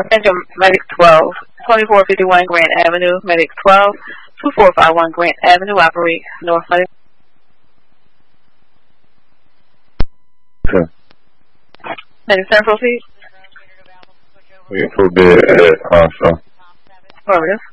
Attention, Medic 12, 2451 Grant Avenue, Medic 12, 2451 Grant Avenue, operate North Medic. Okay. Medic Central, please. We for bid at Console. Affirmative.